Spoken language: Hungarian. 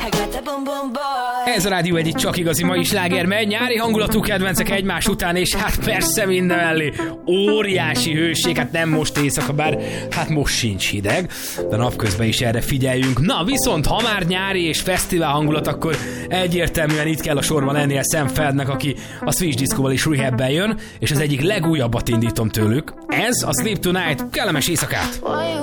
Ez a Rádió egyik csak igazi mai sláger, megy nyári hangulatú kedvencek egymás után, és hát persze mindenmellé óriási hőség, hát nem most éjszaka, bár hát most sincs hideg, de napközben is erre figyeljünk. Na viszont, ha már nyári és fesztivál hangulat, akkor egyértelműen itt kell a sorban lennie Sam Feldnek, aki a Switch Disco-val is Rehab-ben jön, és az egyik legújabbat indítom tőlük. Ez a Sleep Tonight, kellemes éjszakát!